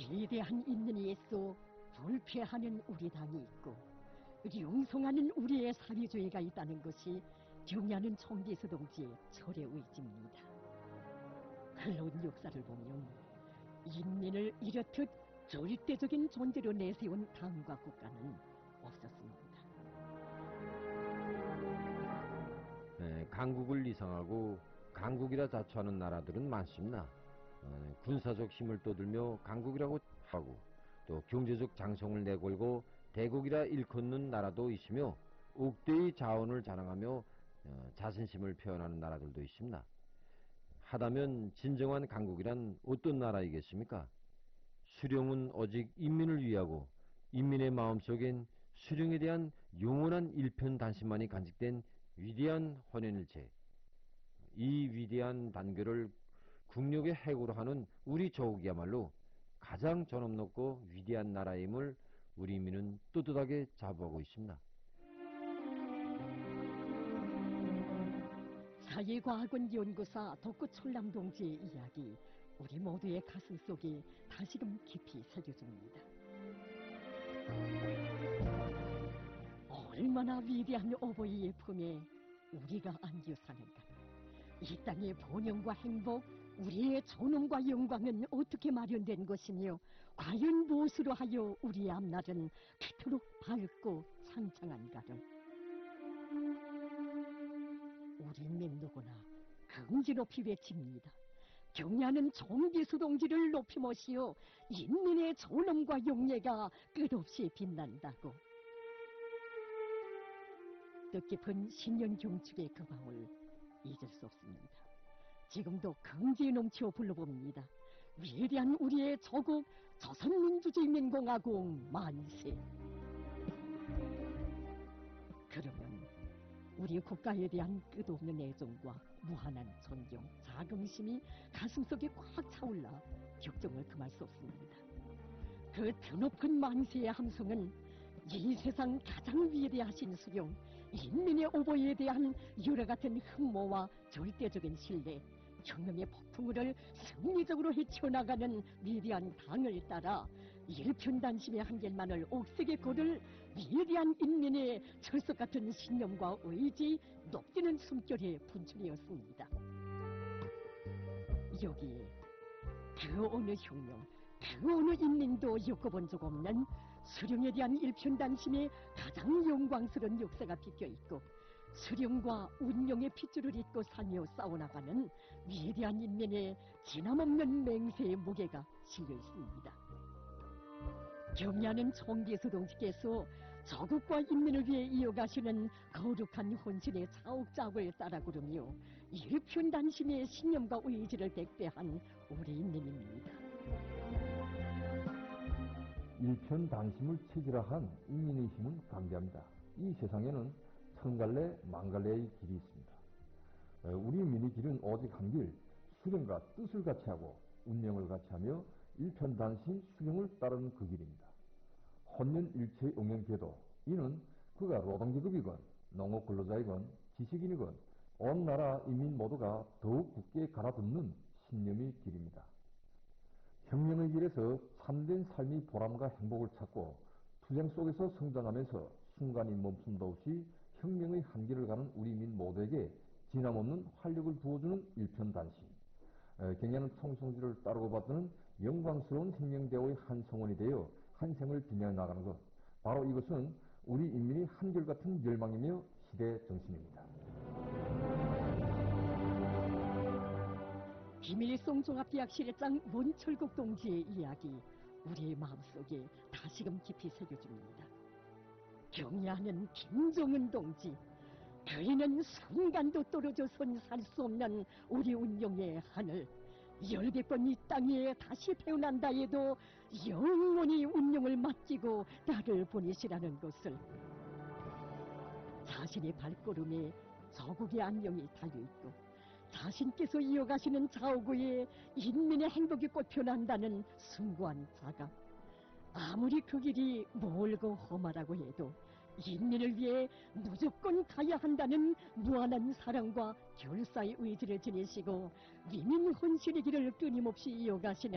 위대한 인민이 있어 불패하는 우리 당이 있고 융성하는 우리의 사회주의가 있다는 것이 경야는 청기수 동지의 철의 의지입니다. 흘러온 역사를 보면 인민을 이렇듯 절대적인 존재로 내세운 당과 국가는 없었습니다. 강국을 이상하고 강국이라 자처하는 나라들은 많습니다. 군사적 힘을 떠들며 강국이라고 하고 또 경제적 장성을 내걸고 대국이라 일컫는 나라도 있으며 억대의 자원을 자랑하며 자신심을 표현하는 나라들도 있습니다. 하다면 진정한 강국이란 어떤 나라이겠습니까? 수령은 오직 인민을 위하고 인민의 마음속엔 수령에 대한 영원한 일편단심만이 간직된 위대한 혼연일체, 이 위대한 단결을 국력의 핵으로 하는 우리 조국이야말로 가장 존엄 높고 위대한 나라임을 우리 인민은 떳떳하게 자부하고 있습니다. 사회과학원 연구사 덕구철남 동지의 이야기, 우리 모두의 가슴 속에 다시금 깊이 새겨줍니다. 얼마나 위대한 어버이의 품에 우리가 안겨 사는가. 이 땅의 번영과 행복, 우리의 존엄과 영광은 어떻게 마련된 것이며 과연 무엇으로 하여 우리의 앞날은 그토록 밝고 창창한가를. 우리는 누구나 긍지 높이 외칩니다. 경야는 청기수 동지를 높이 모시어 인민의 존엄과 용예가 끝없이 빛난다고. 뜻깊은 신년 경축의 그 밤을 잊을 수 없습니다. 지금도 긍지에 넘치어 불러봅니다. 위대한 우리의 조국 조선민주주의인민공화국 만세. 그러면 우리 국가에 대한 끝없는 애정과 무한한 존경, 자긍심이 가슴속에 꽉 차올라 격정을 금할 수 없습니다. 그 드높은 만세의 함성은 이 세상 가장 위대하신 수령, 인민의 오보에 대한 여러 같은 흠모와 절대적인 신뢰, 혁명의 폭풍우를 승리적으로 헤쳐나가는 위대한 당을 따라 일편단심의 한결만을 옥색에 거둘 위대한 인민의 철석 같은 신념과 의지, 높이는 숨결의 분출이었습니다. 여기에 그 어느 혁명, 그 어느 인민도 겪어본 적 없는 수령에 대한 일편단심의 가장 영광스러운 역사가 비껴있고 수령과 운명의 핏줄을 잇고 살며 싸워나가는 위대한 인민의 지남없는 맹세의 무게가 실려있습니다. 경야는 청기수 동지께서 조국과 인민을 위해 이어가시는 거룩한 혼신의 자옥자옥을 따라 구르며 일편단심의 신념과 의지를 백배한 우리 인민입니다. 일편단심을 체질화한 인민의 힘은 강대합니다. 이 세상에는 천갈래 만갈래의 길이 있습니다. 우리 인민의 길은 오직 한 길, 수령과 뜻을 같이하고 운명을 같이하며 일편단심 수령을 따르는 그 길입니다. 혼연일체의 응연궤도, 이는 그가 노동계급이건 농업근로자이건 지식인이건 온 나라 인민 모두가 더욱 굳게 갈아듣는 신념의 길입니다. 혁명의 길에서 참된 삶의 보람과 행복을 찾고 투쟁 속에서 성장하면서 순간이 멈춤도 없이 혁명의 한길을 가는 우리 민 모두에게 진함없는 활력을 부어주는 일편단심. 경야는 총성지를 따르고 받드는 영광스러운 혁명대오의 한 성원이 되어 한 생을 빛내 나가는 것. 바로 이것은 우리 인민의 한결같은 열망이며 시대 정신입니다. 비밀송 종합대학실장 문철국 동지의 이야기, 우리의 마음속에 다시금 깊이 새겨줍니다. 경야하는 김종은 동지, 그이는 순간도 떨어져선 살 수 없는 우리 운명의 하늘, 10번 이 땅 위에 다시 태어난다 해도 영원히 운명을 맡기고 나를 보내시라는 것을. 자신의 발걸음에 조국의 안녕이 달려있고 자신께서 이어가시는 자오구에 인민의 행복이 꽃펴난다는 숭고한 자각. 아무리 그 길이 멀고 험하다고 해도 인민을 위해 무조건 가야 한다는 무한한 사랑과 결사의 의지를 지니시고 위민 헌신의 길을 끊임없이 이어가시는